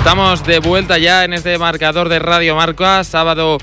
Estamos de vuelta ya en este marcador de Radio Marca, sábado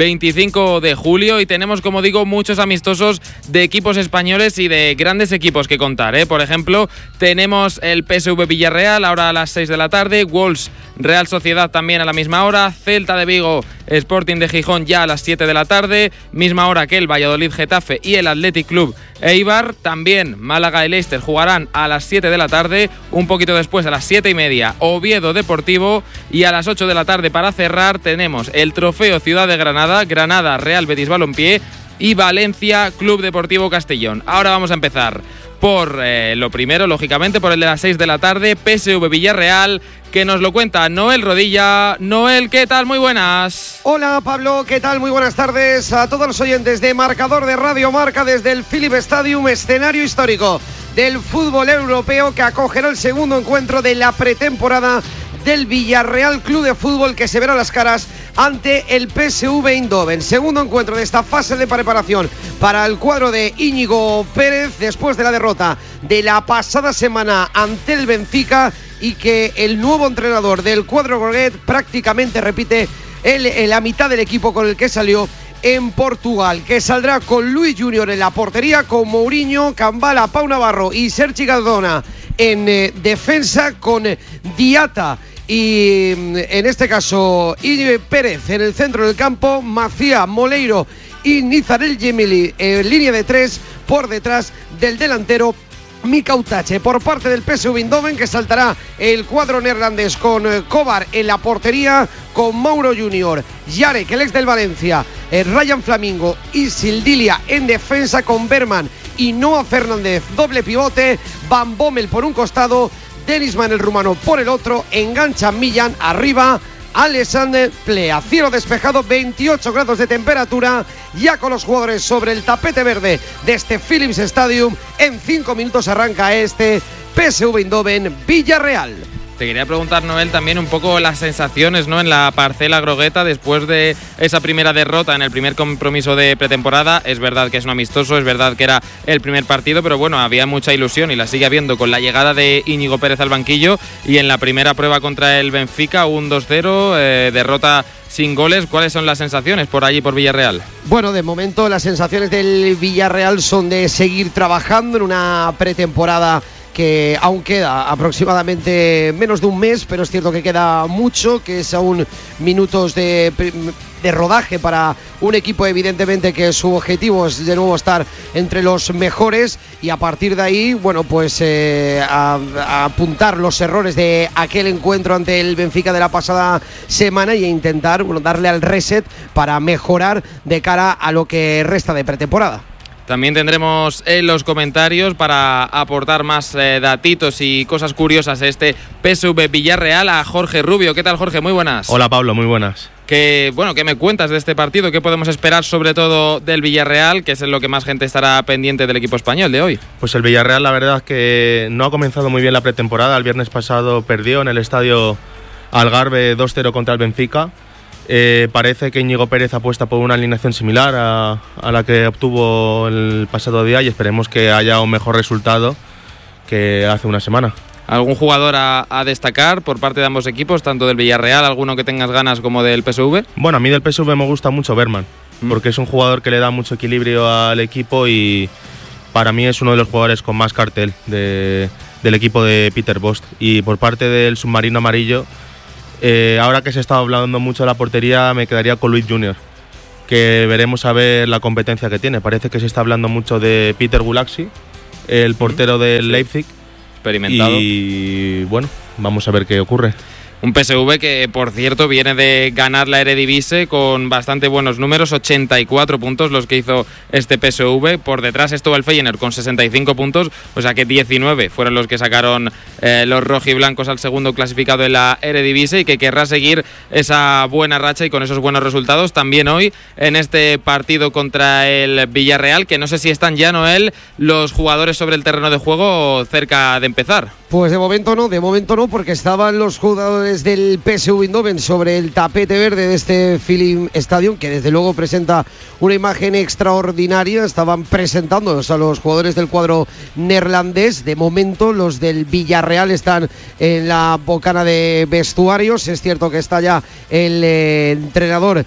25 de julio, y tenemos, como digo, muchos amistosos de equipos españoles y de grandes equipos que contar, ¿eh? Por ejemplo, tenemos el PSV Villarreal ahora a las 6 de la tarde, Wolves Real Sociedad también a la misma hora, Celta de Vigo Sporting de Gijón ya a las 7 de la tarde, misma hora que el Valladolid Getafe y el Athletic Club Eibar. También Málaga y Leicester jugarán a las 7 de la tarde, un poquito después a las 7:30 Oviedo Deportivo, y a las 8 de la tarde para cerrar tenemos el Trofeo Ciudad de Granada, Granada Real Betis Balompié y Valencia Club Deportivo Castellón. Ahora vamos a empezar por lo primero, lógicamente, por el de las 6 de la tarde, PSV Villarreal, que nos lo cuenta Noel Rodilla. Noel, ¿qué tal? Muy buenas. Hola Pablo, ¿qué tal? Muy buenas tardes a todos los oyentes de Marcador de Radio Marca desde el Philips Stadium, escenario histórico del fútbol europeo, que acogerá el segundo encuentro de la pretemporada del Villarreal Club de Fútbol, que se verá las caras ante el PSV Eindhoven. Segundo encuentro de esta fase de preparación para el cuadro de Íñigo Pérez después de la derrota de la pasada semana ante el Benfica, y que el nuevo entrenador del cuadro groguet prácticamente repite la mitad del equipo con el que salió en Portugal, que saldrá con Luis Junior en la portería, con Mourinho, Cambala, Pau Navarro y Sergi Cardona en defensa, con Diata y en este caso Íñigo Pérez en el centro del campo, Macía, Moleiro y Nizar Gemili en línea de tres por detrás del delantero Mika Utache. Por parte del PSV Eindhoven, que saltará el cuadro neerlandés con Kovar en la portería, con Mauro Junior, Jarek, el ex del Valencia, Ryan Flamingo y Sildilia en defensa, con Berman y Noah Fernández doble pivote, Van Bommel por un costado, Dennisman el rumano por el otro, engancha Millán arriba, Alexander Plea. Cielo despejado, 28 grados de temperatura, ya con los jugadores sobre el tapete verde de este Philips Stadium. En 5 minutos arranca este PSV Eindhoven Villarreal. Te quería preguntar, Noel, también un poco las sensaciones, ¿no?, en la parcela grogueta después de esa primera derrota en el primer compromiso de pretemporada. Es verdad que es un amistoso, es verdad que era el primer partido, pero bueno, había mucha ilusión y la sigue habiendo con la llegada de Íñigo Pérez al banquillo, y en la primera prueba contra el Benfica, un 2-0, derrota sin goles. ¿Cuáles son las sensaciones por allí, por Villarreal? Bueno, de momento las sensaciones del Villarreal son de seguir trabajando en una pretemporada que aún queda aproximadamente menos de un mes, pero es cierto que queda mucho, que es aún minutos de rodaje para un equipo, evidentemente, que su objetivo es de nuevo estar entre los mejores, y a partir de ahí, bueno, pues a apuntar los errores de aquel encuentro ante el Benfica de la pasada semana y a intentar, bueno, darle al reset para mejorar de cara a lo que resta de pretemporada. También tendremos en los comentarios, para aportar más datitos y cosas curiosas, este PSV Villarreal, a Jorge Rubio. ¿Qué tal, Jorge? Muy buenas. Hola, Pablo, muy buenas. ¿Qué me cuentas de este partido? ¿Qué podemos esperar sobre todo del Villarreal, que es en lo que más gente estará pendiente del equipo español de hoy? Pues el Villarreal, la verdad es que no ha comenzado muy bien la pretemporada. El viernes pasado perdió en el estadio Algarve 2-0 contra el Benfica. Parece que Íñigo Pérez apuesta por una alineación similar a la que obtuvo el pasado día, y esperemos que haya un mejor resultado que hace una semana. ¿Algún jugador a destacar por parte de ambos equipos, tanto del Villarreal, alguno que tengas ganas, como del PSV? Bueno, a mí del PSV me gusta mucho Berman, porque es un jugador que le da mucho equilibrio al equipo, y para mí es uno de los jugadores con más cartel del equipo de Peter Bosz. Y por parte del submarino amarillo, ahora que se está hablando mucho de la portería, me quedaría con Luis Junior, que veremos a ver la competencia que tiene. Parece que se está hablando mucho de Peter Gulaxi, el portero del Leipzig, experimentado, y bueno, vamos a ver qué ocurre. Un PSV que, por cierto, viene de ganar la Eredivisie con bastante buenos números, 84 puntos los que hizo este PSV. Por detrás estuvo el Feyenoord con 65 puntos, o sea que 19 fueron los que sacaron los rojiblancos al segundo clasificado en la Eredivisie, y que querrá seguir esa buena racha y con esos buenos resultados también hoy en este partido contra el Villarreal, que no sé si están ya, Noel, los jugadores sobre el terreno de juego cerca de empezar. Pues de momento no, porque estaban los jugadores del PSV Eindhoven sobre el tapete verde de este Philips Stadium, que desde luego presenta una imagen extraordinaria. Estaban presentándonos a los jugadores del cuadro neerlandés. De momento los del Villarreal están en la bocana de vestuarios. Es cierto que está ya el entrenador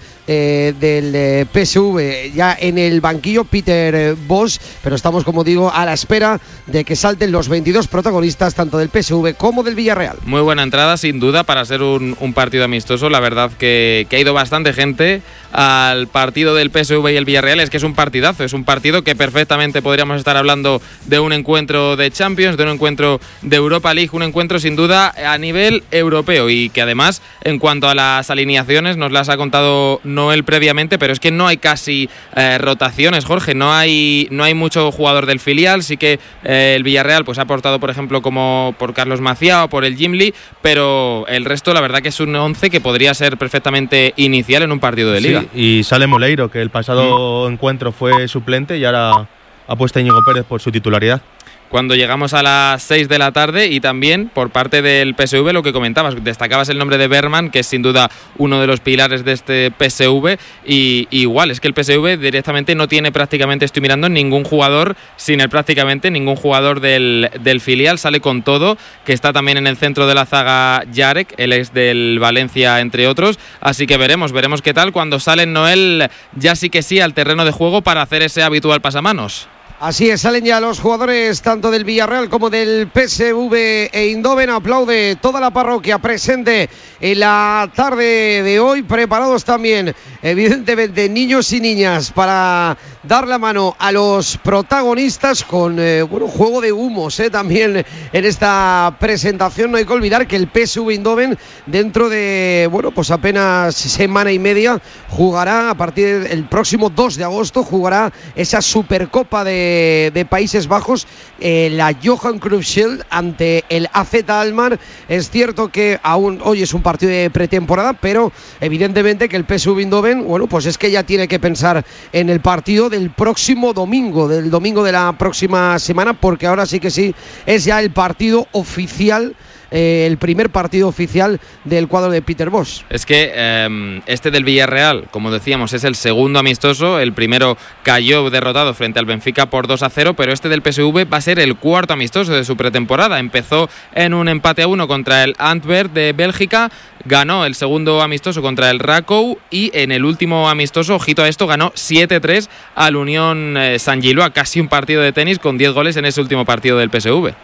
del PSV ya en el banquillo, Peter Bosz, pero estamos, como digo, a la espera de que salten los 22 protagonistas, tanto del PSV como del Villarreal. Muy buena entrada, sin duda, para ser un partido amistoso. La verdad que ha ido bastante gente al partido del PSV y el Villarreal. Es que es un partidazo, es un partido que perfectamente podríamos estar hablando de un encuentro de Champions, de un encuentro de Europa League, un encuentro sin duda a nivel europeo, y que además, en cuanto a las alineaciones, nos las ha contado Noel previamente, pero es que no hay casi rotaciones, Jorge. No hay mucho jugador del filial. Sí que el Villarreal pues ha aportado, por ejemplo, como por Carlos Macià o por el Gimli, pero el resto, la verdad que es un 11 que podría ser perfectamente inicial en un partido de liga. Sí, y sale Moleiro, que el pasado encuentro fue suplente y ahora ha puesto a Íñigo Pérez por su titularidad. Cuando llegamos a las 6 de la tarde, y también por parte del PSV, lo que comentabas, destacabas el nombre de Bergman, que es sin duda uno de los pilares de este PSV, y igual, es que el PSV directamente no tiene prácticamente, estoy mirando, ningún jugador, prácticamente ningún jugador del filial. Sale con todo, que está también en el centro de la zaga Jarek, él es del Valencia, entre otros, así que veremos qué tal cuando sale Noel, ya sí que sí, al terreno de juego para hacer ese habitual pasamanos. Así es, salen ya los jugadores tanto del Villarreal como del PSV Eindhoven. Aplaude toda la parroquia presente en la tarde de hoy. Preparados también, evidentemente, niños y niñas para dar la mano a los protagonistas con juego de humos también en esta presentación. No hay que olvidar que el PSV Eindhoven, dentro de pues apenas semana y media, jugará a partir del próximo 2 de agosto, jugará esa Supercopa de Países Bajos, la Johan Cruyff Shield ante el AZ Alkmaar. Es cierto que aún hoy es un partido de pretemporada, pero evidentemente que el PSV Eindhoven, pues es que ya tiene que pensar en el partido del próximo domingo, del domingo de la próxima semana, porque ahora sí que sí es ya el partido oficial, el primer partido oficial del cuadro de Peter Bosz. Es que este del Villarreal, como decíamos, es el segundo amistoso. El primero cayó derrotado frente al Benfica por 2-0, pero este del PSV va a ser el cuarto amistoso de su pretemporada. Empezó en un empate a 1 contra el Antwerp de Bélgica, ganó el segundo amistoso contra el Rakow, y en el último amistoso, ojito a esto, ganó 7-3 al Unión Saint-Gilloise, casi un partido de tenis, con 10 goles en ese último partido del PSV.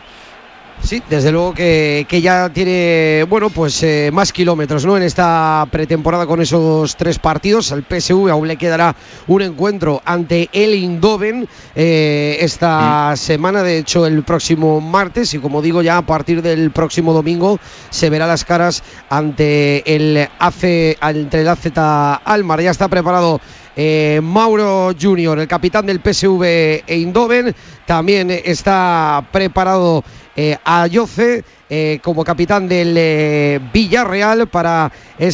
Sí, desde luego que ya tiene más kilómetros, ¿no?, en esta pretemporada con esos 3 partidos. Al PSV aún le quedará un encuentro ante el Eindhoven esta semana, de hecho el próximo martes, y como digo, ya a partir del próximo domingo se verá las caras ante el AZ Alkmaar. Ya está preparado Mauro Junior, el capitán del PSV Eindhoven. También está preparado Ayoce como capitán del Villarreal para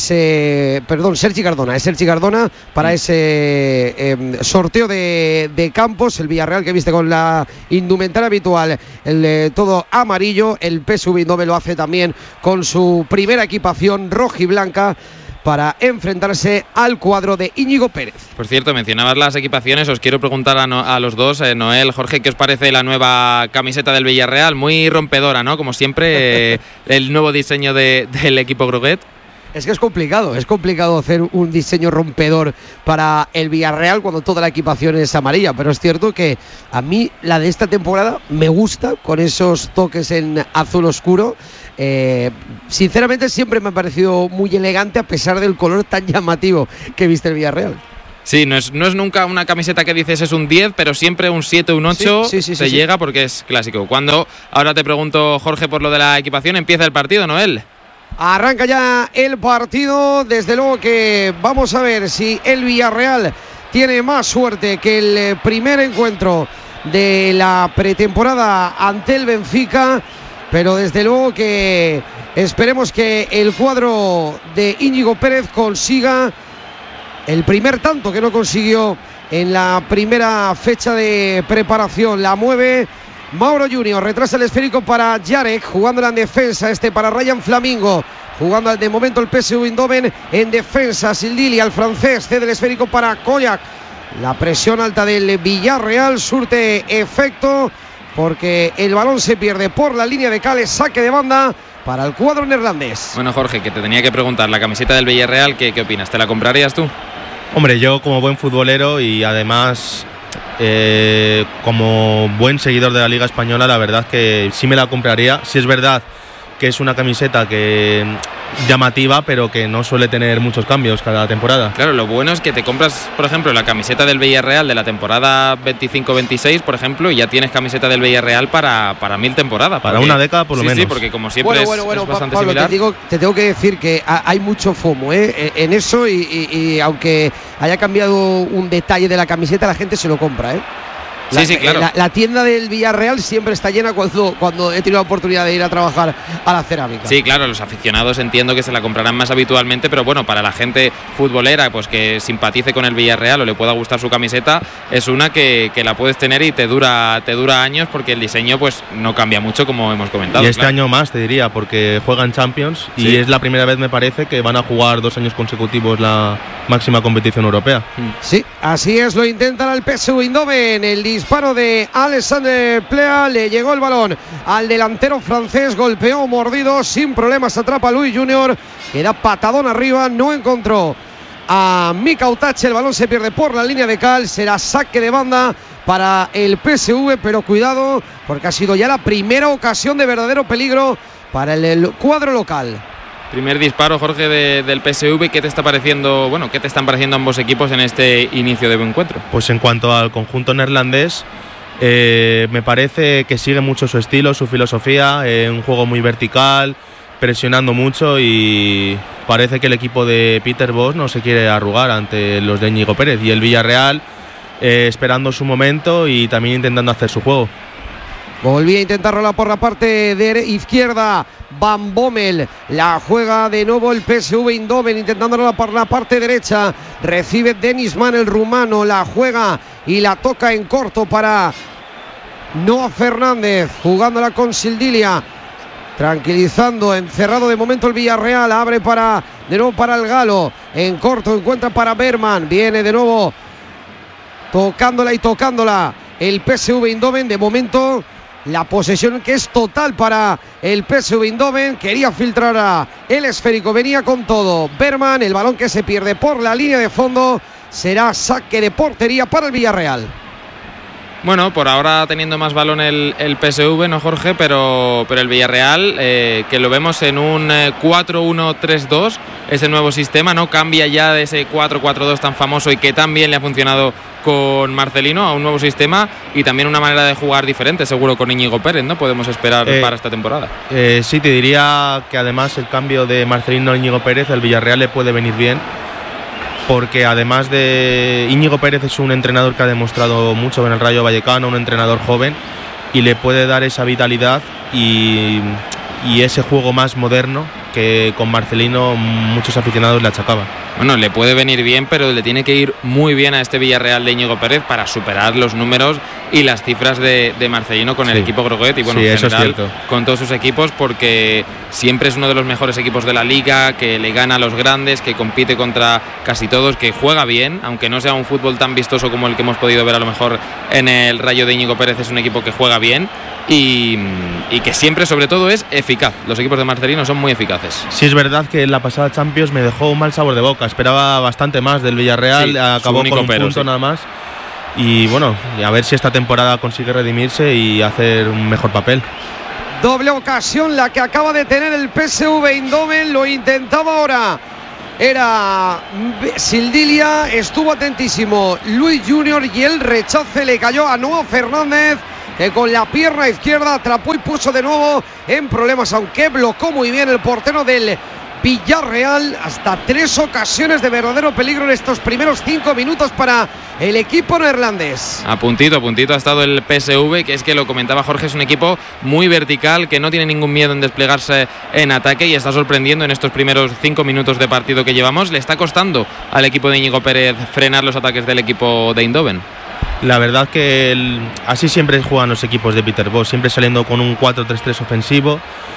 Sergi Cardona para ese sorteo de campos. El Villarreal, que viste con la indumentaria habitual, el todo amarillo. El PSV Eindhoven lo hace también con su primera equipación rojiblanca para enfrentarse al cuadro de Íñigo Pérez. Por cierto, mencionabas las equipaciones, os quiero preguntar a los dos, Noel, Jorge, ¿qué os parece la nueva camiseta del Villarreal? Muy rompedora, ¿no? Como siempre, el nuevo diseño del equipo Gruguet. Es que es complicado hacer un diseño rompedor para el Villarreal cuando toda la equipación es amarilla, pero es cierto que a mí la de esta temporada me gusta, con esos toques en azul oscuro. Sinceramente siempre me ha parecido muy elegante, a pesar del color tan llamativo que viste el Villarreal. Sí, no es nunca una camiseta que dices es un 10, pero siempre un 7, un 8 te llega porque es clásico. Cuando, ahora te pregunto, Jorge, por lo de la equipación, empieza el partido, Noel. Arranca ya el partido, desde luego que vamos a ver si el Villarreal tiene más suerte que el primer encuentro de la pretemporada ante el Benfica, pero desde luego que esperemos que el cuadro de Íñigo Pérez consiga el primer tanto que no consiguió en la primera fecha de preparación. La mueve Mauro Junior, retrasa el esférico para Jarek, jugándola en defensa, para Ryan Flamingo, jugando de momento el PSV Eindhoven en defensa. Sildilia, el francés, cede el esférico para Koyak. La presión alta del Villarreal surte efecto, porque el balón se pierde por la línea de Cal, saque de banda para el cuadro neerlandés. Bueno, Jorge, que te tenía que preguntar, la camiseta del Villarreal, ¿qué opinas? ¿Te la comprarías tú? Hombre, yo como buen futbolero y además como buen seguidor de la Liga Española, la verdad que sí me la compraría. Sí es verdad que es una camiseta que llamativa, pero que no suele tener muchos cambios cada temporada. Claro, lo bueno es que te compras, por ejemplo, la camiseta del Villarreal de la temporada 25-26, por ejemplo, y ya tienes camiseta del Villarreal para 1000 temporadas. Para una década por lo menos. Sí, porque como siempre es bastante Pablo, similar. Te tengo que decir que hay mucho FOMO en eso, y aunque haya cambiado un detalle de la camiseta, la gente se lo compra, Sí, claro. La tienda del Villarreal siempre está llena cuando he tenido la oportunidad de ir a trabajar a la cerámica. Sí, claro, los aficionados entiendo que se la comprarán más habitualmente, pero bueno, para la gente futbolera, pues que simpatice con el Villarreal o le pueda gustar su camiseta, es una que la puedes tener y te dura años, porque el diseño pues no cambia mucho, como hemos comentado. Y este año más, te diría, porque juegan Champions y es la primera vez, me parece, que van a jugar 2 años consecutivos la máxima competición europea. Sí, así es, lo intentan al PSV Eindhoven. El disparo de Alexander Plea, le llegó el balón al delantero francés, golpeó mordido, sin problemas atrapa a Luis Junior, que da patadón arriba, no encontró a Mika Utache, el balón se pierde por la línea de Cal, será saque de banda para el PSV, pero cuidado, porque ha sido ya la primera ocasión de verdadero peligro para el cuadro local. Primer disparo, Jorge, del PSV. ¿Qué te está pareciendo? Bueno, ¿qué te están pareciendo ambos equipos en este inicio de encuentro? Pues en cuanto al conjunto neerlandés, me parece que sigue mucho su estilo, su filosofía, un juego muy vertical, presionando mucho, y parece que el equipo de Peter Bosz no se quiere arrugar ante los de Íñigo Pérez, y el Villarreal esperando su momento y también intentando hacer su juego. Volvía a intentarlo por la parte de izquierda Van Bommel, la juega de nuevo el PSV Eindhoven, intentándolo por la parte derecha, recibe Denis Mann, el rumano, la juega y la toca en corto para Noah Fernández, jugándola con Sildilia, tranquilizando, encerrado de momento el Villarreal, abre de nuevo para el galo, en corto encuentra para Berman, viene de nuevo tocándola el PSV Eindhoven, de momento la posesión que es total para el PSV Eindhoven, quería filtrar el esférico, venía con todo Berman, el balón que se pierde por la línea de fondo, será saque de portería para el Villarreal. Bueno, por ahora teniendo más balón el PSV, ¿no, Jorge? Pero el Villarreal, que lo vemos en un 4-1-3-2, ese nuevo sistema, ¿no? Cambia ya de ese 4-4-2 tan famoso y que tan bien le ha funcionado con Marcelino, a un nuevo sistema y también una manera de jugar diferente, seguro, con Íñigo Pérez, ¿no? Podemos esperar para esta temporada. Sí, te diría que además el cambio de Marcelino a Íñigo Pérez al Villarreal le puede venir bien, porque además de Íñigo Pérez es un entrenador que ha demostrado mucho en el Rayo Vallecano, un entrenador joven, y le puede dar esa vitalidad y ese juego más moderno que con Marcelino muchos aficionados le achacaban. Bueno, le puede venir bien, pero le tiene que ir muy bien a este Villarreal de Íñigo Pérez para superar los números y las cifras de Marcelino con el equipo Groguet y bueno, en general con todos sus equipos, porque siempre es uno de los mejores equipos de la liga, que le gana a los grandes, que compite contra casi todos, que juega bien, aunque no sea un fútbol tan vistoso como el que hemos podido ver a lo mejor en el Rayo de Íñigo Pérez. Es un equipo que juega bien y que siempre, sobre todo, es eficaz. Los equipos de Marcelino son muy eficaces. Sí, es verdad que en la pasada Champions me dejó un mal sabor de boca. Esperaba bastante más del Villarreal, acabó con un punto nada más. Y bueno, a ver si esta temporada consigue redimirse y hacer un mejor papel. Doble ocasión la que acaba de tener el PSV Eindhoven, lo intentaba ahora. Era Sildilia, estuvo atentísimo Luis Junior y el rechace le cayó a Noah Fernández, que con la pierna izquierda atrapó y puso de nuevo en problemas, aunque bloqueó muy bien el portero del Villarreal. Hasta 3 ocasiones de verdadero peligro en estos primeros 5 minutos para el equipo neerlandés. A puntito ha estado el PSV, que es que lo comentaba Jorge, es un equipo muy vertical, que no tiene ningún miedo en desplegarse en ataque y está sorprendiendo en estos primeros 5 minutos de partido que llevamos. Le está costando al equipo de Íñigo Pérez frenar los ataques del equipo de Eindhoven. La verdad que así siempre juegan los equipos de Peter Bosz, siempre saliendo con un 4-3-3 ofensivo,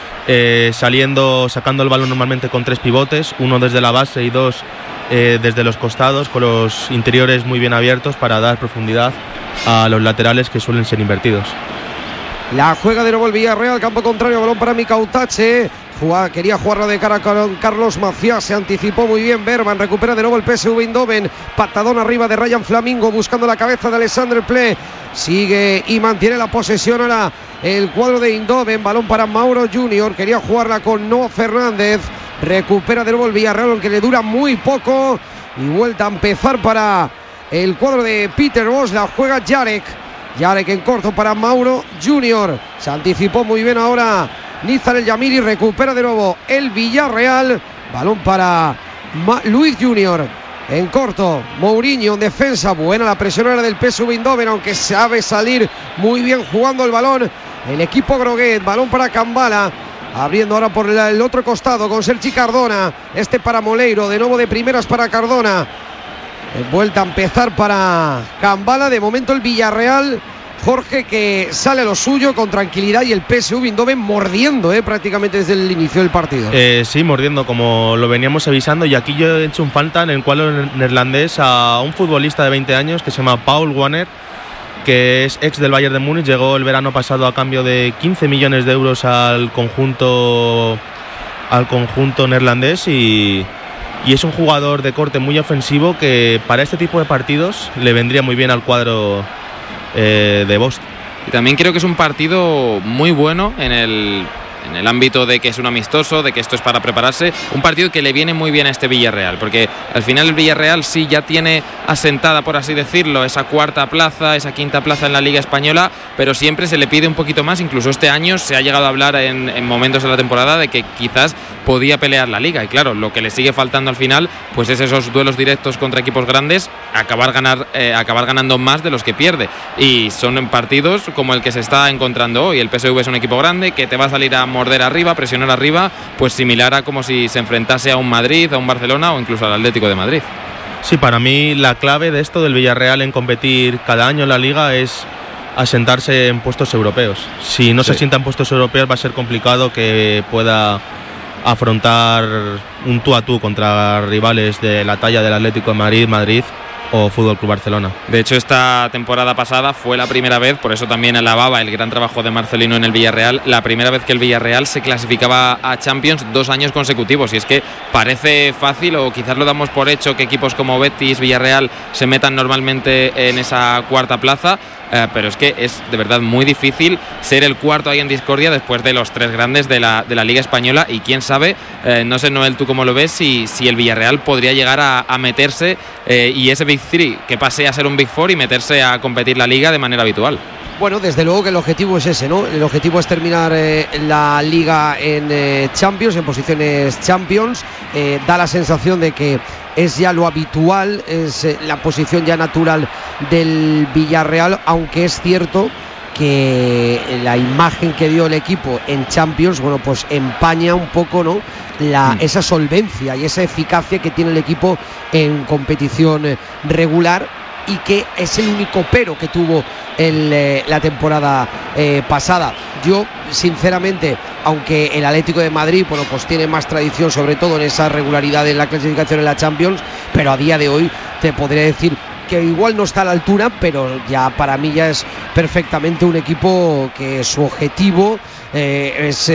sacando el balón normalmente con 3 pivotes, uno desde la base y 2 desde los costados, con los interiores muy bien abiertos para dar profundidad a los laterales que suelen ser invertidos. La juega de nuevo el Villarreal, campo contrario, balón para Mikautache. Quería jugarla de cara con Carlos Maciá, se anticipó muy bien Berman, recupera de nuevo el PSV Eindhoven, patadón arriba de Ryan Flamingo buscando la cabeza de Alexander Ple, sigue y mantiene la posesión ahora el cuadro de Eindhoven, balón para Mauro Junior, quería jugarla con Noah Fernández, recupera de nuevo el Villarreal, aunque le dura muy poco, y vuelta a empezar para el cuadro de Peter Bosz, la juega Jarek en corto para Mauro Junior, se anticipó muy bien ahora Nizar el Yamiri, recupera de nuevo el Villarreal, balón para Luis Junior en corto, Mourinho en defensa, buena la presión ahora del PSV Eindhoven, aunque sabe salir muy bien jugando el balón el equipo groguet, balón para Kambala, abriendo ahora por el otro costado con Sergi Cardona, para Moleiro, de nuevo de primeras para Cardona, vuelta a empezar para Kambala, de momento el Villarreal, Jorge, que sale a lo suyo con tranquilidad, y el PSV Eindhoven mordiendo prácticamente desde el inicio del partido. Sí, mordiendo, como lo veníamos avisando, y aquí yo he hecho un falta en el cual neerlandés a un futbolista de 20 años que se llama Paul Wanner, que es ex del Bayern de Múnich, llegó el verano pasado a cambio de 15 millones de euros al conjunto neerlandés, y es un jugador de corte muy ofensivo que para este tipo de partidos le vendría muy bien al cuadro de Bosz. Y también creo que es un partido muy bueno en el ámbito de que es un amistoso, de que esto es para prepararse, un partido que le viene muy bien a este Villarreal, porque al final el Villarreal sí ya tiene asentada, por así decirlo, esa cuarta plaza, esa quinta plaza en la Liga Española, pero siempre se le pide un poquito más. Incluso este año se ha llegado a hablar en momentos de la temporada de que quizás podía pelear la Liga, y claro, lo que le sigue faltando al final pues es esos duelos directos contra equipos grandes, acabar ganando más de los que pierde, y son partidos como el que se está encontrando hoy. El PSV es un equipo grande que te va a salir a morder arriba, presionar arriba, pues similar a como si se enfrentase a un Madrid, a un Barcelona o incluso al Atlético de Madrid. Sí, para mí la clave de esto del Villarreal en competir cada año en la Liga es asentarse en puestos europeos. Si no se asienta en puestos europeos va a ser complicado que pueda afrontar un tú a tú contra rivales de la talla del Atlético de Madrid o Fútbol Club Barcelona. De hecho, esta temporada pasada fue la primera vez, por eso también alababa el gran trabajo de Marcelino en el Villarreal, la primera vez que el Villarreal se clasificaba a Champions 2 años consecutivos. Y es que parece fácil, o quizás lo damos por hecho, que equipos como Betis, Villarreal se metan normalmente en esa cuarta plaza, pero es que es de verdad muy difícil ser el cuarto ahí en discordia después de los 3 grandes de la Liga Española. Y quién sabe, no sé, Noel, tú cómo lo ves, si el Villarreal podría llegar a meterse y ese Big 3 que pase a ser un Big 4 y meterse a competir la Liga de manera habitual. Bueno, desde luego que el objetivo es ese, ¿no? El objetivo es terminar la Liga en Champions, en posiciones Champions. Da la sensación de que es ya lo habitual, es la posición ya natural del Villarreal, aunque es cierto que la imagen que dio el equipo en Champions, bueno, pues empaña un poco, ¿no?, esa solvencia y esa eficacia que tiene el equipo en competición regular, y que es el único pero que tuvo la temporada pasada. Yo, sinceramente, aunque el Atlético de Madrid, bueno, pues tiene más tradición, sobre todo en esa regularidad en la clasificación en la Champions, pero a día de hoy te podría decir que igual no está a la altura, pero ya para mí ya es perfectamente un equipo que su objetivo es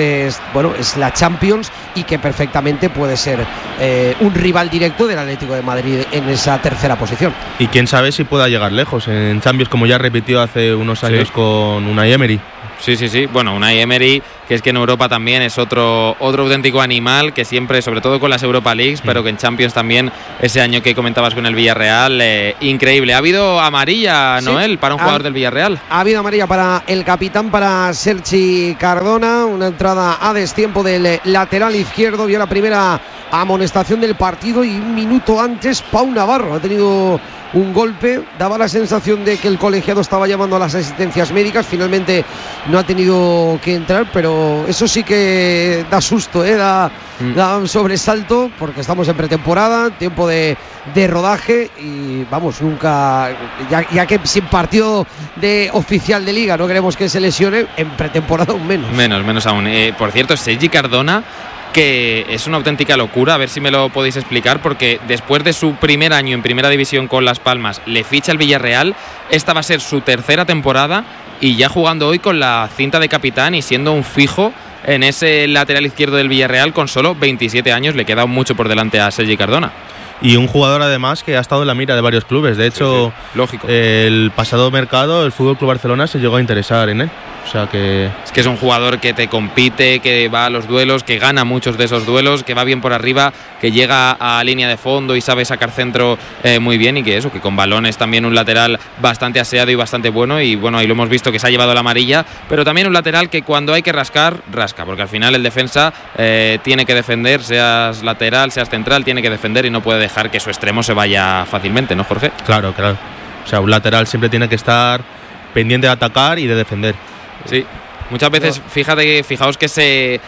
la Champions, y que perfectamente puede ser un rival directo del Atlético de Madrid en esa tercera posición. Y quién sabe si pueda llegar lejos en Champions, como ya repitió hace unos años con Unai Emery. Sí. Bueno, Unai Emery, que es que en Europa también es otro auténtico animal, que siempre, sobre todo con las Europa Leagues, pero que en Champions también, ese año que comentabas con el Villarreal, increíble. ¿Ha habido amarilla, Noel, para un jugador del Villarreal? Ha habido amarilla para el capitán, para Sergi Cardona, una entrada a destiempo del lateral izquierdo, vio la primera amonestación del partido, y un minuto antes Pau Navarro ha tenido un golpe. Daba la sensación de que el colegiado estaba llamando a las asistencias médicas. Finalmente no ha tenido que entrar, pero eso sí que da susto, da un sobresalto, porque estamos en pretemporada, tiempo de rodaje y vamos, nunca, ya que sin partido oficial de liga no queremos que se lesione, en pretemporada aún menos. Menos aún. Por cierto, Sergi Cardona, que es una auténtica locura, a ver si me lo podéis explicar, porque después de su primer año en primera división con Las Palmas, le ficha el Villarreal. Esta va a ser su tercera temporada y ya jugando hoy con la cinta de capitán y siendo un fijo en ese lateral izquierdo del Villarreal con solo 27 años. Le queda mucho por delante a Sergi Cardona. Y un jugador además que ha estado en la mira de varios clubes. De hecho, sí, lógico. El pasado mercado el FC Barcelona se llegó a interesar en él. O sea que... Es que es un jugador que te compite, que va a los duelos, que gana muchos de esos duelos, que va bien por arriba, que llega a línea de fondo y sabe sacar centro muy bien, y que eso, que con balón es también un lateral bastante aseado y bastante bueno. Y bueno, ahí lo hemos visto que se ha llevado la amarilla, pero también un lateral que cuando hay que rascar, rasca, porque al final el defensa tiene que defender, seas lateral, seas central, tiene que defender y no puede dejar que su extremo se vaya fácilmente, ¿no, Jorge? Claro. O sea, un lateral siempre tiene que estar pendiente de atacar y de defender. Sí, muchas veces fijaos que se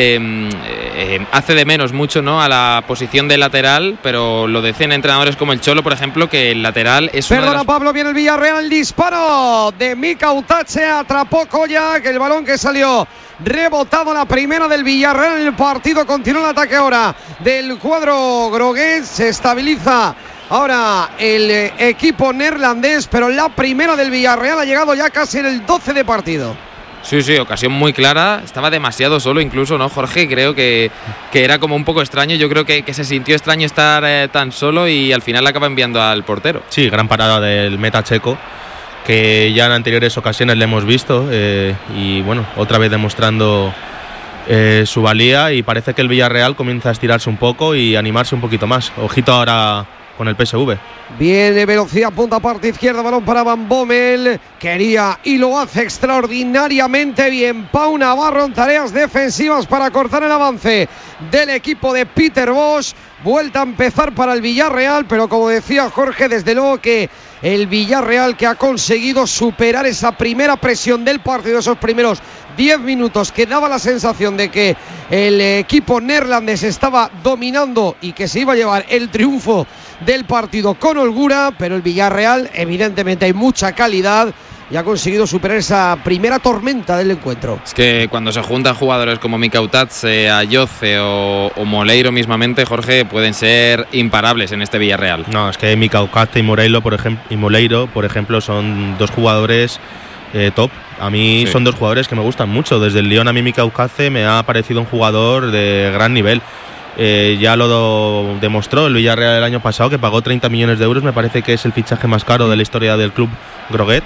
hace de menos mucho, ¿no?, a la posición de lateral, pero lo decían entrenadores como el Cholo, por ejemplo, que el lateral es Perdona, Pablo, viene el Villarreal, disparo de Mika Utache, atrapó Koyak, el balón que salió rebotado, la primera del Villarreal en el partido. Continúa el ataque ahora del cuadro grogués, se estabiliza ahora el equipo neerlandés, pero la primera del Villarreal ha llegado ya casi en el 12 de partido. Sí, ocasión muy clara, estaba demasiado solo incluso, ¿no, Jorge? Creo que era como un poco extraño, yo creo que se sintió extraño estar tan solo y al final acaba enviando al portero. Sí, gran parada del meta checo, que ya en anteriores ocasiones le hemos visto y bueno, otra vez demostrando su valía, y parece que el Villarreal comienza a estirarse un poco y animarse un poquito más. Ojito ahora con el PSV. Viene velocidad, punta parte izquierda, balón para Van Bommel, quería y lo hace extraordinariamente bien Pau Navarro en tareas defensivas para cortar el avance del equipo de Peter Bosz. Vuelta a empezar para el Villarreal, pero como decía Jorge, desde luego que el Villarreal, que ha conseguido superar esa primera presión del partido, esos primeros 10 minutos que daba la sensación de que el equipo neerlandés estaba dominando y que se iba a llevar el triunfo del partido con holgura, pero el Villarreal, evidentemente hay mucha calidad y ha conseguido superar esa primera tormenta del encuentro. Es que cuando se juntan jugadores como Mika Utache, Ayoce o Moleiro mismamente, Jorge, pueden ser imparables en este Villarreal. No, es que Mika Utache y Moleiro, por ejemplo, son dos jugadores top. A mí son dos jugadores que me gustan mucho. Desde el Lyon a mí Mika Utache me ha parecido un jugador de gran nivel. Ya lo demostró el Villarreal el año pasado, que pagó 30 millones de euros, me parece que es el fichaje más caro de la historia del club groguet.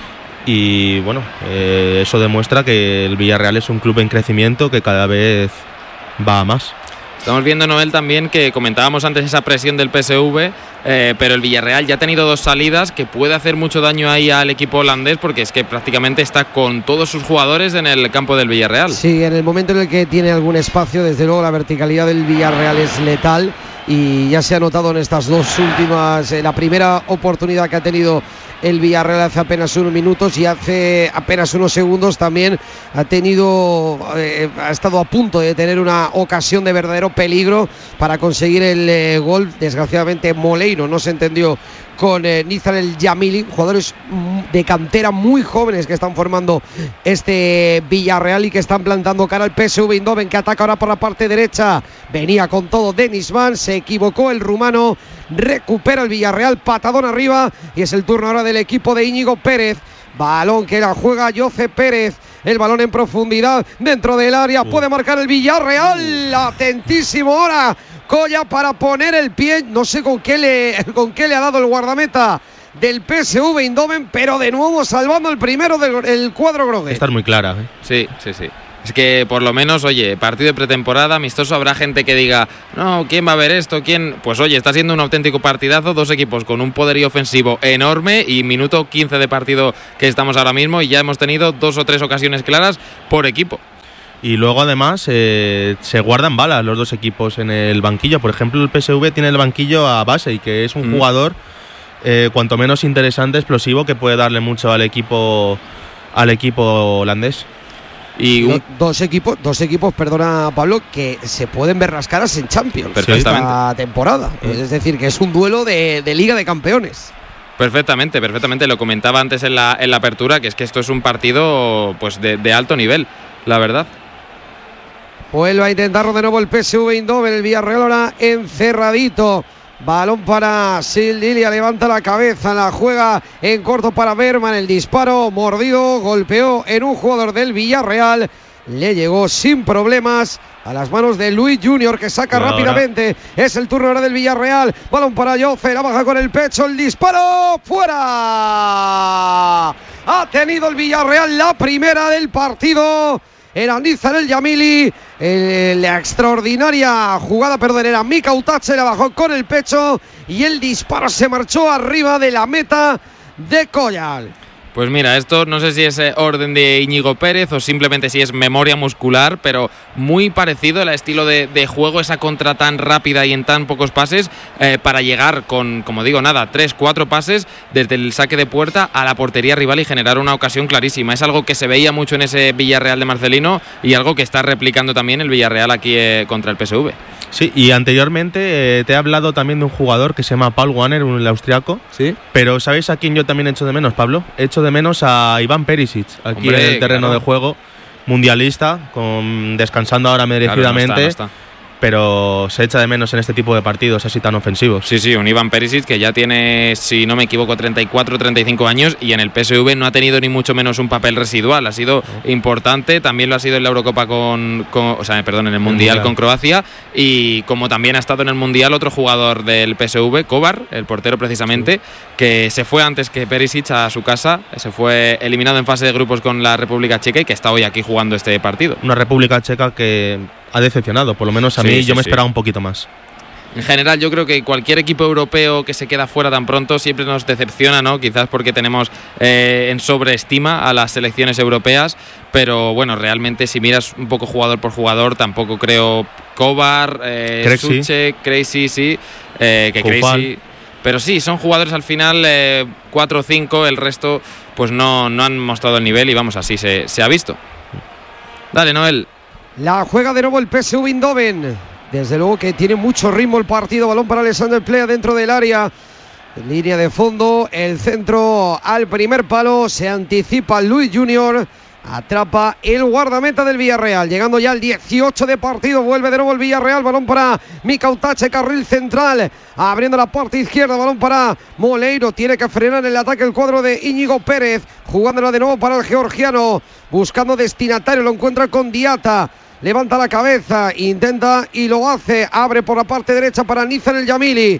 Y bueno, eso demuestra que el Villarreal es un club en crecimiento que cada vez va a más. Estamos viendo, Noel, también que comentábamos antes esa presión del PSV, pero el Villarreal ya ha tenido dos salidas que puede hacer mucho daño ahí al equipo holandés, porque es que prácticamente está con todos sus jugadores en el campo del Villarreal. Sí, en el momento en el que tiene algún espacio, desde luego la verticalidad del Villarreal es letal, y ya se ha notado en estas dos últimas, la primera oportunidad que ha tenido el Villarreal hace apenas unos minutos, y hace apenas unos segundos también ha estado a punto de tener una ocasión de verdadero peligro para conseguir el gol. Desgraciadamente Moleiro no se entendió con Nizar El Yamili, jugadores de cantera muy jóvenes que están formando este Villarreal y que están plantando cara al PSV Eindhoven, que ataca ahora por la parte derecha. Venía con todo Dennis Van, se equivocó el rumano, recupera el Villarreal, patadón arriba, y es el turno ahora del equipo de Íñigo Pérez. Balón que la juega Jose Pérez, el balón en profundidad dentro del área, puede marcar el Villarreal. Atentísimo ahora Koyak para poner el pie, no sé con qué le ha dado el guardameta del PSV Eindhoven, pero de nuevo salvando el primero del cuadro grogués. Está muy clara, Sí. Es que por lo menos, oye, partido de pretemporada, amistoso, habrá gente que diga, no, ¿quién va a ver esto? ¿Quién? Pues oye, está siendo un auténtico partidazo, dos equipos con un poderío ofensivo enorme, y minuto 15 de partido que estamos ahora mismo, y ya hemos tenido 2 o 3 ocasiones claras por equipo. Y luego además se guardan balas los dos equipos en el banquillo. Por ejemplo, el PSV tiene el banquillo a Basey, que es un jugador cuanto menos interesante, explosivo, que puede darle mucho al equipo holandés. Y dos equipos, perdona Pablo, que se pueden ver las caras en Champions esta temporada. Es decir, que es un duelo de Liga de Campeones. Perfectamente. Lo comentaba antes en la apertura, que es que esto es un partido pues de alto nivel, la verdad. Vuelve a intentarlo de nuevo el PSV Eindhoven, el Villarreal ahora encerradito. Balón para Sildilia, levanta la cabeza, la juega en corto para Berman, el disparo mordido, golpeó en un jugador del Villarreal, le llegó sin problemas a las manos de Luis Junior, que saca rápidamente. Es el turno ahora del Villarreal, balón para Jofe, la baja con el pecho, el disparo, fuera. Ha tenido el Villarreal la primera del partido. Era Nizar El Yamili, la extraordinaria jugada, era Mika Utache, la bajó con el pecho y el disparo se marchó arriba de la meta de Collal. Pues mira, esto no sé si es orden de Íñigo Pérez o simplemente si es memoria muscular, pero muy parecido el estilo de juego, esa contra tan rápida y en tan pocos pases, para llegar con, como digo, 3-4 pases desde el saque de puerta a la portería rival y generar una ocasión clarísima. Es algo que se veía mucho en ese Villarreal de Marcelino y algo que está replicando también el Villarreal aquí contra el PSV. Sí, y anteriormente te he hablado también de un jugador que se llama Paul Wanner, el austriaco. Sí. Pero ¿sabéis a quién yo también echo de menos, Pablo? Echo de menos a Iván Perisic, aquí en el terreno de juego, mundialista, descansando ahora merecidamente. No está. Pero se echa de menos en este tipo de partidos así tan ofensivos. Sí, un Iván Perisic que ya tiene, si no me equivoco, 34, 35 años y en el PSV no ha tenido ni mucho menos un papel residual. Ha sido importante, también lo ha sido en la Eurocopa en el Mundial con Croacia, y como también ha estado en el Mundial otro jugador del PSV, Kovar, el portero precisamente, que se fue antes que Perisic a su casa, se fue eliminado en fase de grupos con la República Checa y que está hoy aquí jugando este partido. Una República Checa que ha decepcionado, por lo menos a mí. Yo me esperaba un poquito más. En general, yo creo que cualquier equipo europeo que se queda fuera tan pronto siempre nos decepciona, ¿no? Quizás porque tenemos en sobreestima a las selecciones europeas, pero bueno, realmente si miras un poco jugador por jugador, tampoco creo. Kovar, Suchek, Crazy, sí, Crazy. Pero sí, son jugadores al final 4 o 5, el resto pues no han mostrado el nivel y vamos, así se ha visto. Dale, Noel. La juega de nuevo el PSV Eindhoven. Desde luego que tiene mucho ritmo el partido. Balón para Alexander Plea dentro del área. En línea de fondo. El centro al primer palo. Se anticipa Luis Junior. Atrapa el guardameta del Villarreal. Llegando ya al 18 de partido. Vuelve de nuevo el Villarreal. Balón para Mika Utache, carril central. Abriendo la parte izquierda. Balón para Moleiro. Tiene que frenar el ataque el cuadro de Íñigo Pérez. Jugándola de nuevo para el georgiano. Buscando destinatario. Lo encuentra con Diata. Levanta la cabeza, intenta y lo hace. Abre por la parte derecha para Nizar El Yamili.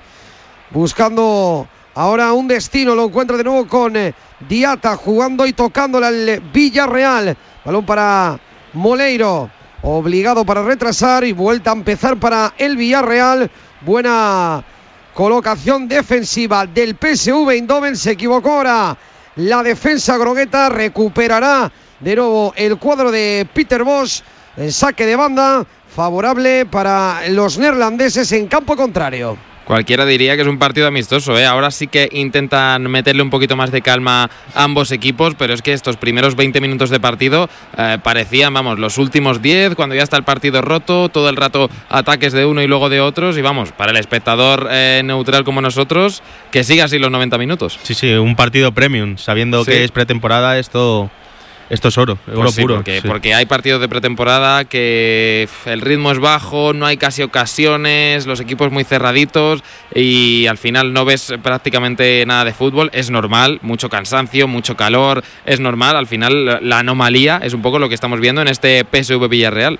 Buscando ahora un destino. Lo encuentra de nuevo con Diata. Jugando y tocándola al Villarreal. Balón para Moleiro. Obligado para retrasar y vuelta a empezar para el Villarreal. Buena colocación defensiva del PSV Eindhoven. Se equivocó ahora la defensa grogueta. Recuperará de nuevo el cuadro de Peter Bosz. El saque de banda favorable para los neerlandeses en campo contrario. Cualquiera diría que es un partido amistoso, ¿eh? Ahora sí que intentan meterle un poquito más de calma a ambos equipos, pero es que estos primeros 20 minutos de partido parecían, los últimos 10, cuando ya está el partido roto, todo el rato ataques de uno y luego de otros, y para el espectador neutral como nosotros, que siga así los 90 minutos. Sí, un partido premium, sabiendo que es pretemporada, esto es oro puro. Porque hay partidos de pretemporada que el ritmo es bajo, no hay casi ocasiones, los equipos muy cerraditos y al final no ves prácticamente nada de fútbol. Es normal, mucho cansancio, mucho calor, es normal. Al final la anomalía es un poco lo que estamos viendo en este PSV Villarreal.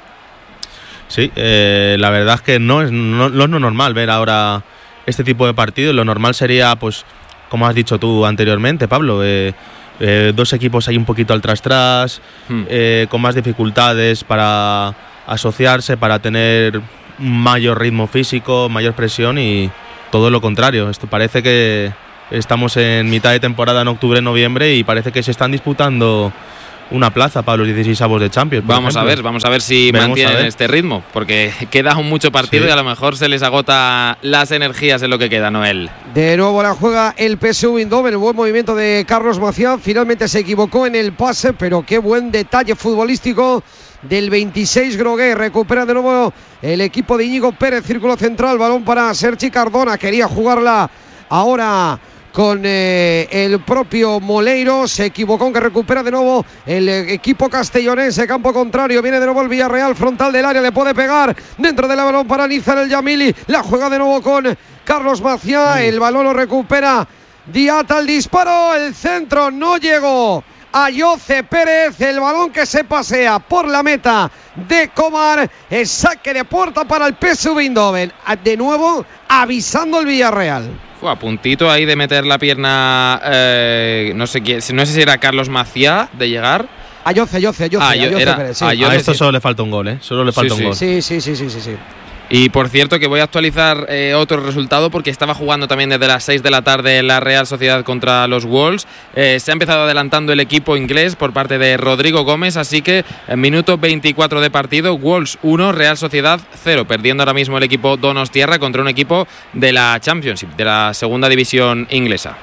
Sí, la verdad es que no es normal ver ahora este tipo de partidos. Lo normal sería, pues, como has dicho tú anteriormente, Pablo, dos equipos ahí un poquito al tras, con más dificultades para asociarse, para tener mayor ritmo físico, mayor presión, y todo lo contrario. Esto parece que estamos en mitad de temporada, en octubre, noviembre, y parece que se están disputando una plaza para los 16avos de Champions. Vamos a ver si mantienen este ritmo, porque queda mucho partido y a lo mejor se les agota las energías en lo que queda, Noel. De nuevo la juega el PSV Eindhoven, el buen movimiento de Carlos Maciá, finalmente se equivocó en el pase, pero qué buen detalle futbolístico del 26 Groguet. Recupera de nuevo el equipo de Íñigo Pérez, círculo central, balón para Sergi Cardona, quería jugarla ahora con el propio Moleiro, se equivocó, que recupera de nuevo el equipo castellonense, campo contrario, viene de nuevo el Villarreal, frontal del área, le puede pegar dentro del balón para Nizar el Yamili, la juega de nuevo con Carlos Maciá, el balón lo recupera Diata, el disparo, el centro no llegó a Jose Pérez, el balón que se pasea por la meta de Kovar, el saque de puerta para el PSV Eindhoven, de nuevo avisando el Villarreal. Fue a puntito ahí de meter la pierna, no sé si era Carlos Maciá, de llegar. A Jose Pérez, sí. A esto solo le falta un gol, solo le falta un gol. Sí. Y por cierto que voy a actualizar otro resultado, porque estaba jugando también desde las 6 de la tarde la Real Sociedad contra los Wolves. Se ha empezado adelantando el equipo inglés por parte de Rodrigo Gómez, así que en minuto 24 de partido, Wolves 1, Real Sociedad 0, perdiendo ahora mismo el equipo donostiarra contra un equipo de la Championship, de la segunda división inglesa.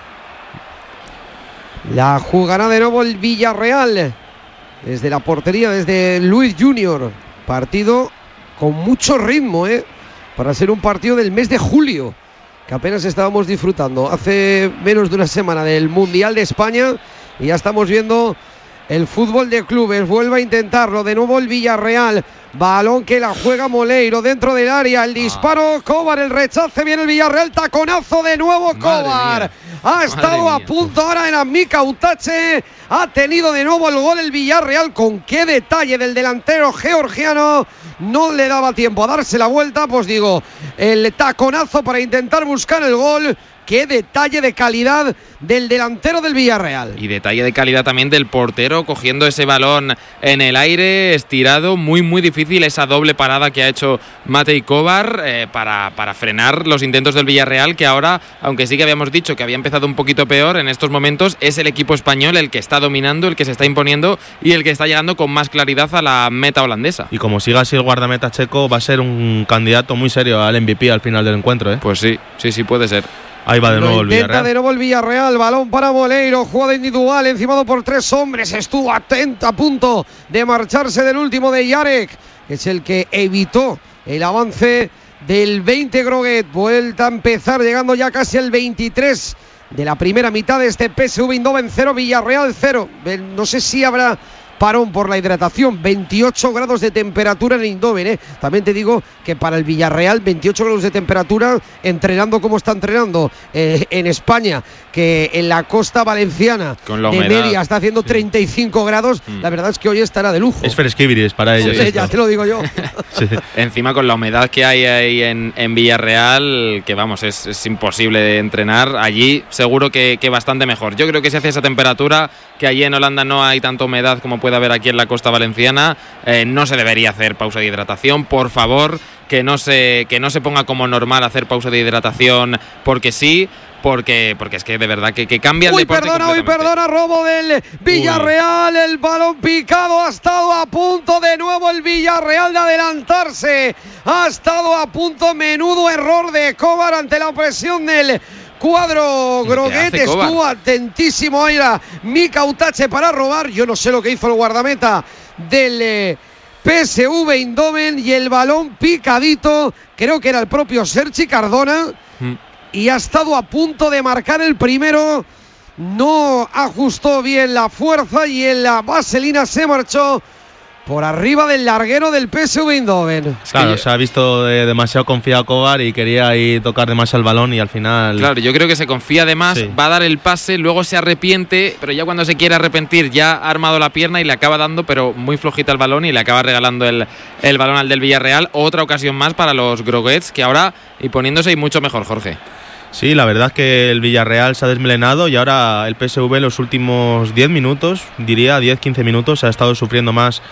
La jugará de nuevo el Villarreal desde la portería, desde Luis Junior. Partido con mucho ritmo, para ser un partido del mes de julio, que apenas estábamos disfrutando hace menos de una semana del Mundial de España, y ya estamos viendo el fútbol de clubes. Vuelve a intentarlo de nuevo el Villarreal, balón que la juega Moleiro dentro del área, el disparo, Kovar, el rechace, viene el Villarreal, taconazo de nuevo Kovar, ha estado a punto ahora en Amika Utache, ha tenido de nuevo el gol el Villarreal, con qué detalle del delantero georgiano, no le daba tiempo a darse la vuelta, pues digo, el taconazo para intentar buscar el gol. Qué detalle de calidad del delantero del Villarreal. Y detalle de calidad también del portero, cogiendo ese balón en el aire, estirado, muy difícil esa doble parada que ha hecho Matej Kovar para frenar los intentos del Villarreal, que ahora, aunque sí que habíamos dicho que había empezado un poquito peor, en estos momentos es el equipo español el que está dominando, el que se está imponiendo y el que está llegando con más claridad a la meta holandesa. Y como siga así el guardameta checo, va a ser un candidato muy serio al MVP al final del encuentro, Pues sí, puede ser. Ahí va de nuevo el Villarreal. Intenta de nuevo el Villarreal, balón para Moleiro, jugada individual, encimado por 3 hombres, estuvo atento a punto de marcharse del último de Jarek, que es el que evitó el avance del 20 Groguet. Vuelta a empezar, llegando ya casi al 23 de la primera mitad de este PSV Eindhoven 0, Villarreal 0. No sé si habrá parón por la hidratación, 28 grados de temperatura en Eindhoven, También te digo que para el Villarreal 28 grados de temperatura, entrenando como está entrenando en España, que en la costa valenciana con la de humedad, media está haciendo 35 grados, la verdad es que hoy estará de lujo. Es fresquiviris para ellos. Sí, ya te lo digo yo. Sí. Encima con la humedad que hay ahí en Villarreal, que vamos, es imposible de entrenar. Allí seguro que bastante mejor. Yo creo que si hace esa temperatura, que allí en Holanda no hay tanta humedad como puede haber aquí en la costa valenciana, no se debería hacer pausa de hidratación. Por favor, que no se ponga como normal hacer pausa de hidratación porque sí. Porque es que de verdad que cambia el deporte completamente. Perdona, robo del Villarreal, el balón picado, ha estado a punto de nuevo el Villarreal de adelantarse, ha estado a punto, menudo error de Kovar ante la presión del cuadro Groguet, estuvo atentísimo ahí la Mika Utache para robar, yo no sé lo que hizo el guardameta del PSV Eindhoven, y el balón picadito, creo que era el propio Sergi Cardona, y ha estado a punto de marcar el primero, no ajustó bien la fuerza y en la vaselina se marchó por arriba del larguero del PSV Eindhoven. Claro, se ha visto demasiado confiado Kovar y quería ahí tocar demasiado el balón y al final... Claro, yo creo que se confía de más, va a dar el pase, luego se arrepiente, pero ya cuando se quiere arrepentir ya ha armado la pierna y le acaba dando, pero muy flojita el balón, y le acaba regalando el balón al del Villarreal. Otra ocasión más para los Groguets, que ahora y poniéndose y mucho mejor, Jorge. Sí, la verdad es que el Villarreal se ha desmelenado y ahora el PSV los últimos 10 minutos, diría 10-15 minutos, ha estado sufriendo más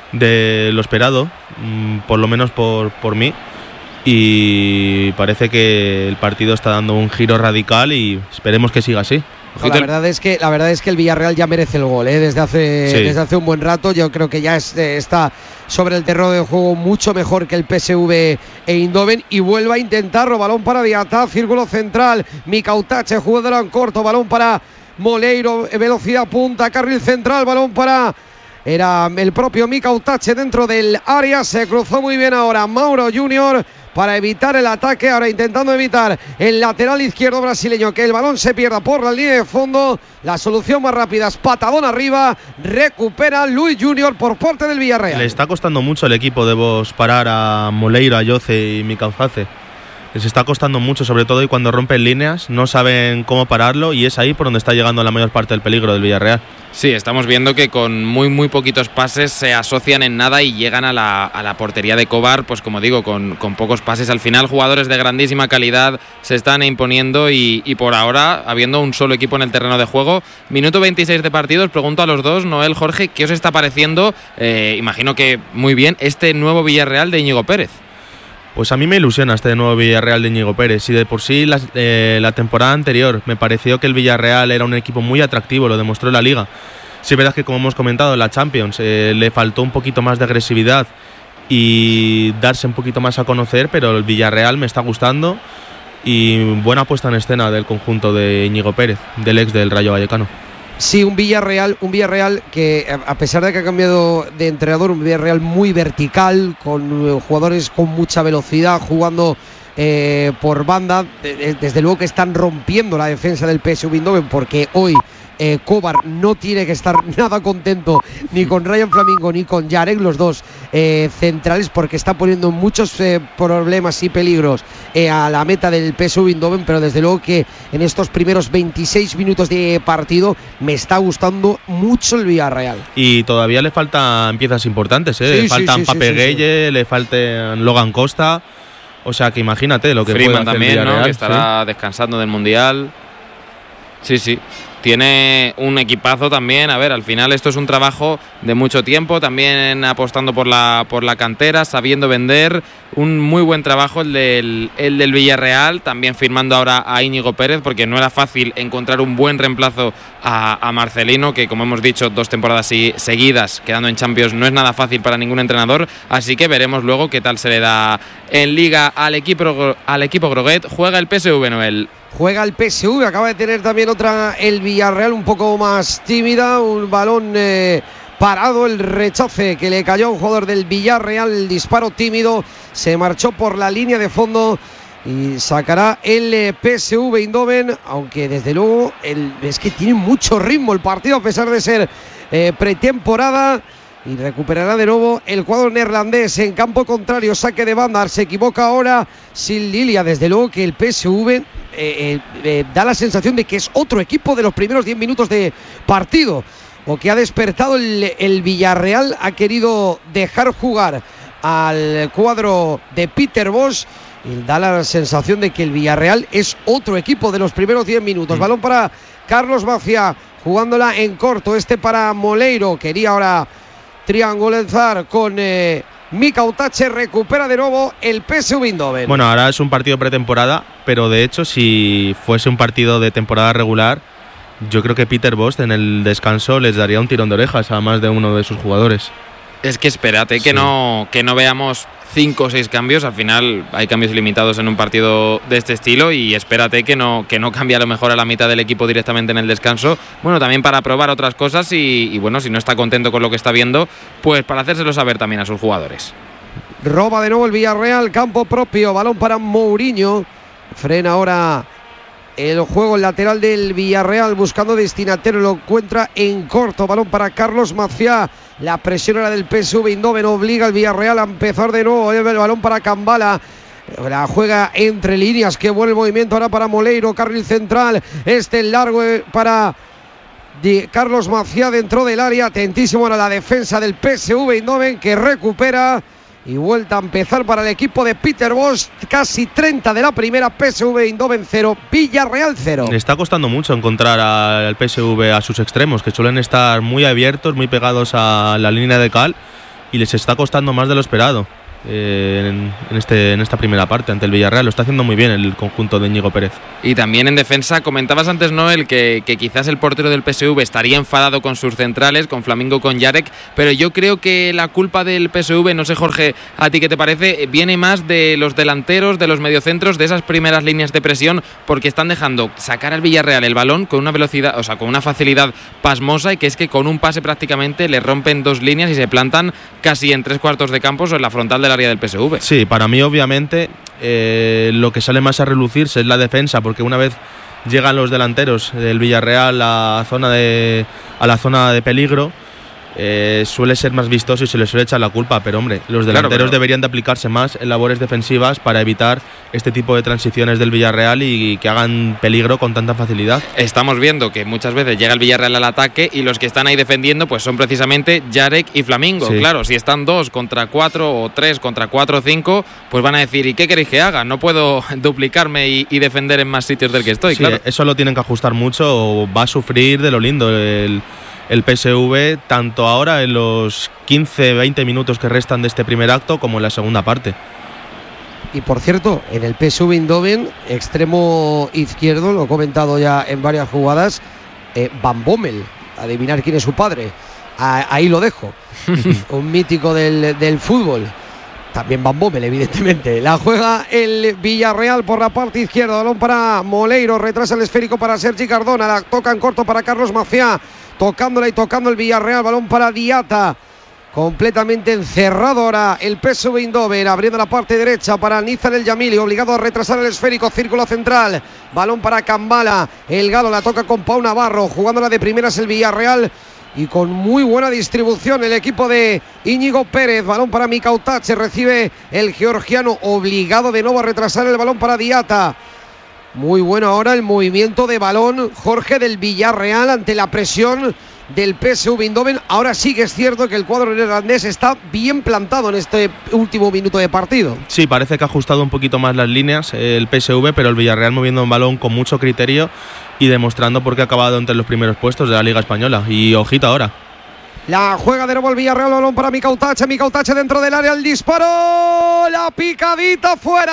de lo esperado, por lo menos por mí, y parece que el partido está dando un giro radical y esperemos que siga así. La verdad es que el Villarreal ya merece el gol, desde hace un buen rato. Yo creo que ya está sobre el terreno de juego mucho mejor que el PSV Eindhoven, y vuelve a intentarlo. Balón para Diatá, círculo central, Mikautache, jugador en corto, balón para Moleiro, velocidad punta, carril central, balón para... Era el propio Mikautache dentro del área, se cruzó muy bien ahora Mauro Junior para evitar el ataque, ahora intentando evitar el lateral izquierdo brasileño que el balón se pierda por la línea de fondo. La solución más rápida es patadón arriba, recupera Luis Junior por parte del Villarreal. Le está costando mucho al equipo de Vos parar a Moleiro, a Yoce y Mikautache. Les está costando mucho, sobre todo, y cuando rompen líneas no saben cómo pararlo, y es ahí por donde está llegando la mayor parte del peligro del Villarreal. Sí, estamos viendo que con muy poquitos pases se asocian en nada y llegan a la portería de Kovar, pues como digo, con pocos pases. Al final, jugadores de grandísima calidad se están imponiendo y por ahora, habiendo un solo equipo en el terreno de juego. Minuto 26 de partido. Os pregunto a los dos, Noel, Jorge, ¿qué os está pareciendo? Imagino que muy bien este nuevo Villarreal de Íñigo Pérez. Pues a mí me ilusiona este nuevo Villarreal de Íñigo Pérez, y de por sí la temporada anterior me pareció que el Villarreal era un equipo muy atractivo, lo demostró en la Liga. Sí, es verdad que, como hemos comentado, en la Champions le faltó un poquito más de agresividad y darse un poquito más a conocer, pero el Villarreal me está gustando, y buena puesta en escena del conjunto de Íñigo Pérez, del ex del Rayo Vallecano. Sí, un Villarreal que, a pesar de que ha cambiado de entrenador, un Villarreal muy vertical, con jugadores con mucha velocidad, jugando por banda. Desde luego que están rompiendo la defensa del PSV Eindhoven, porque hoy Kovar no tiene que estar nada contento ni con Ryan Flamingo ni con Jarek, los dos centrales, porque está poniendo muchos problemas y peligros a la meta del PSV Eindhoven. Pero desde luego que en estos primeros 26 minutos de partido me está gustando mucho el Villarreal. Y todavía le faltan piezas importantes, Sí, le faltan Pape Gueye, sí. le faltan Logan Costa. O sea que imagínate lo que Freeman puede hacer también, el Villarreal, ¿no? Que estará descansando del Mundial. Sí. Tiene un equipazo también. A ver, al final esto es un trabajo de mucho tiempo, también apostando por la cantera, sabiendo vender. Un muy buen trabajo el del Villarreal, también firmando ahora a Íñigo Pérez, porque no era fácil encontrar un buen reemplazo a Marcelino, que, como hemos dicho, 2 temporadas seguidas quedando en Champions no es nada fácil para ningún entrenador. Así que veremos luego qué tal se le da en Liga al equipo Groguet. Juega el PSV, Noel. Juega el PSV, acaba de tener también otra el Villarreal un poco más tímida, un balón parado, el rechace que le cayó a un jugador del Villarreal, el disparo tímido, se marchó por la línea de fondo y sacará el PSV Eindhoven, aunque desde luego es que tiene mucho ritmo el partido a pesar de ser pretemporada. Y recuperará de nuevo el cuadro neerlandés en campo contrario, saque de banda, se equivoca ahora Sin Lilia. Desde luego que el PSV da la sensación de que es otro equipo de los primeros 10 minutos de partido, o que ha despertado el Villarreal, ha querido dejar jugar al cuadro de Peter Bosz, y da la sensación de que el Villarreal es otro equipo de los primeros 10 minutos. Balón para Carlos Maciá, jugándola en corto, para Moleiro, quería ahora triangulizar con Mikautache, recupera de nuevo el PSV Eindhoven. Bueno, ahora es un partido pretemporada, pero de hecho, si fuese un partido de temporada regular, yo creo que Peter Bosz en el descanso les daría un tirón de orejas a más de uno de sus jugadores. Es que espérate que no veamos 5 o 6 cambios. Al final hay cambios ilimitados en un partido de este estilo, y espérate que no cambie a lo mejor a la mitad del equipo directamente en el descanso. Bueno, también para probar otras cosas y bueno, si no está contento con lo que está viendo, pues para hacérselo saber también a sus jugadores. Roba de nuevo el Villarreal, campo propio, balón para Mourinho, frena ahora el juego lateral del Villarreal, buscando destinatario, lo encuentra en corto, balón para Carlos Maciá. La presión era del PSV Eindhoven, obliga al Villarreal a empezar de nuevo. El balón para Kambala, la juega entre líneas, que buen movimiento ahora para Moleiro, carril central, largo para Carlos Maciá dentro del área. Atentísimo ahora la defensa del PSV Eindhoven, que recupera. Y vuelta a empezar para el equipo de Peter Bosz, casi 30 de la primera, PSV Eindhoven 0, Villarreal 0. Le está costando mucho encontrar al PSV a sus extremos, que suelen estar muy abiertos, muy pegados a la línea de cal, y les está costando más de lo esperado. en esta primera parte ante el Villarreal. Lo está haciendo muy bien el conjunto de Íñigo Pérez. Y también en defensa, comentabas antes, Noel, que quizás el portero del PSV estaría enfadado con sus centrales, con Flamingo, con Jarek, pero yo creo que la culpa del PSV, no sé, Jorge, ¿a ti qué te parece? Viene más de los delanteros, de los mediocentros, de esas primeras líneas de presión, porque están dejando sacar al Villarreal el balón con una velocidad, o sea, con una facilidad pasmosa, y que es que con un pase prácticamente le rompen dos líneas y se plantan casi en 3/4 de campo en la frontal del área del PSV. Sí, para mí obviamente lo que sale más a relucirse es la defensa, porque una vez llegan los delanteros del Villarreal a la zona de peligro, suele ser más vistoso y se les suele echar la culpa, pero hombre, los delanteros deberían de aplicarse más en labores defensivas para evitar este tipo de transiciones del Villarreal y que hagan peligro con tanta facilidad. Estamos viendo que muchas veces llega el Villarreal al ataque y los que están ahí defendiendo pues son precisamente Jarek y Flamingo. Sí. Claro, si están 2 contra 4 o 3 contra 4 o 5, pues van a decir, ¿y qué queréis que haga? No puedo duplicarme y defender en más sitios del que estoy. Sí, claro. Eso lo tienen que ajustar mucho o va a sufrir de lo lindo el PSV, tanto ahora en los 15-20 minutos que restan de este primer acto como en la segunda parte. Y por cierto, en el PSV Eindhoven, extremo izquierdo, lo he comentado ya en varias jugadas, Van Bommel, adivinar quién es su padre, ahí lo dejo. Un mítico del fútbol. También Van Bommel, evidentemente. La juega el Villarreal por la parte izquierda. Balón para Moleiro. Retrasa el esférico para Sergi Cardona. La toca en corto para Carlos Maciá. Tocándola y tocando el Villarreal. Balón para Diata. Completamente encerrado ahora el PSV Eindhoven. Abriendo la parte derecha para Nizar El Yamili. Obligado a retrasar el esférico. Círculo central. Balón para Kambala. El Galo la toca con Pau Navarro. Jugándola de primeras el Villarreal. Y con muy buena distribución el equipo de Íñigo Pérez. Balón para Mikautache. Recibe el georgiano, obligado de nuevo a retrasar el balón para Diata. Muy bueno ahora el movimiento de balón, Jorge, del Villarreal ante la presión del PSV Eindhoven. Ahora sí que es cierto que el cuadro neerlandés está bien plantado en este último minuto de partido. Sí, parece que ha ajustado un poquito más las líneas el PSV, pero el Villarreal moviendo un balón con mucho criterio y demostrando por qué ha acabado entre los primeros puestos de la Liga Española. Y ojito ahora. La juega de nuevo el Villarreal, balón para Mikautache dentro del área, el disparo, la picadita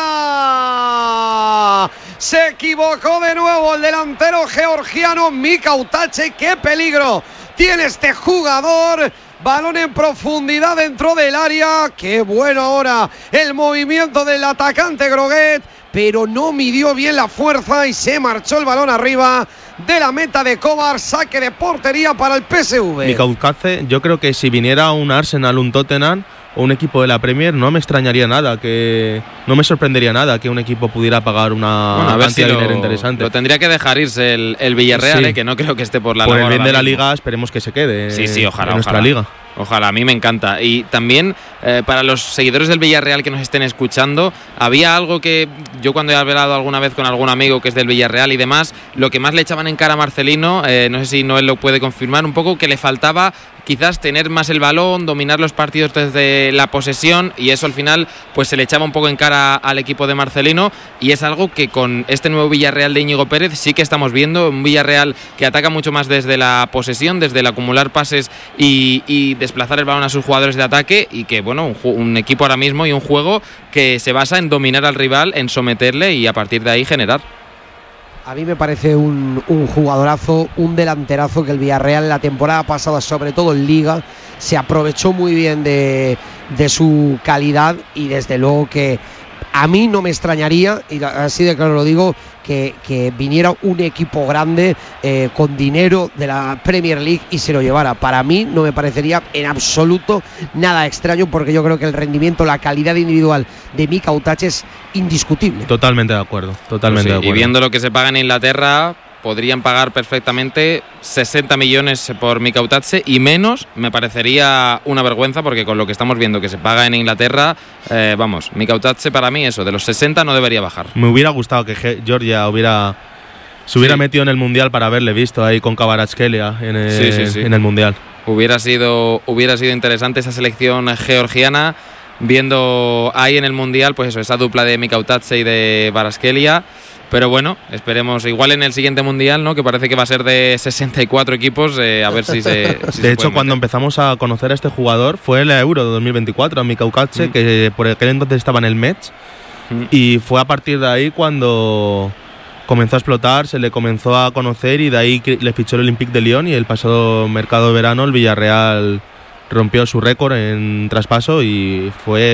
fuera. Se equivocó de nuevo el delantero georgiano Mikautache. ¡Qué peligro tiene este jugador! Balón en profundidad dentro del área. ¡Qué bueno ahora el movimiento del atacante Groguet! Pero no midió bien la fuerza y se marchó el balón arriba de la meta de Kovar. Saque de portería para el PSV. Mikautache, yo creo que si viniera un Arsenal, un Tottenham o un equipo de la Premier, no me extrañaría nada, no me sorprendería nada que un equipo pudiera pagar una cantidad de dinero interesante. Lo tendría que dejar irse el Villarreal, sí. Que no creo que esté por la labor. Por el bien de la Liga, esperemos que se quede. Sí, ojalá, en nuestra Liga. Ojalá, a mí me encanta. Y también para los seguidores del Villarreal que nos estén escuchando, había algo que yo cuando he hablado alguna vez con algún amigo que es del Villarreal y demás, lo que más le echaban en cara a Marcelino, no sé si Noel lo puede confirmar, un poco que le faltaba quizás tener más el balón, dominar los partidos desde la posesión, y eso al final pues se le echaba un poco en cara al equipo de Marcelino, y es algo que con este nuevo Villarreal de Íñigo Pérez sí que estamos viendo, un Villarreal que ataca mucho más desde la posesión, desde el acumular pases y desplazar el balón a sus jugadores de ataque, y que bueno, un equipo ahora mismo y un juego que se basa en dominar al rival, en someterle y a partir de ahí generar. A mí me parece un jugadorazo, un delanterazo que el Villarreal la temporada pasada, sobre todo en Liga, se aprovechó muy bien de su calidad, y desde luego que a mí no me extrañaría, y así de claro lo digo, que viniera un equipo grande con dinero de la Premier League y se lo llevara. Para mí no me parecería en absoluto nada extraño, porque yo creo que el rendimiento, la calidad individual de Mikautache es indiscutible. Totalmente de acuerdo, totalmente de acuerdo. Y viendo lo que se paga en Inglaterra, podrían pagar perfectamente 60 millones por Mikautache, y menos me parecería una vergüenza, porque con lo que estamos viendo que se paga en Inglaterra, vamos, Mikautache para mí eso, de los 60 no debería bajar. Me hubiera gustado que Georgia se hubiera metido en el Mundial para haberle visto ahí con Kvaratskhelia en el Mundial. Hubiera sido interesante esa selección georgiana, viendo ahí en el Mundial pues eso, esa dupla de Mikautache y de Kvaratskhelia. Pero bueno, esperemos, igual en el siguiente Mundial, ¿no? Que parece que va a ser de 64 equipos, a ver si se de hecho, cuando empezamos a conocer a este jugador fue el Euro de 2024, Mikau Kacze, que por aquel entonces estaba en el Metz, y fue a partir de ahí cuando comenzó a explotar, se le comenzó a conocer, y de ahí le fichó el Olympique de Lyon, y el pasado mercado de verano el Villarreal rompió su récord en traspaso y fue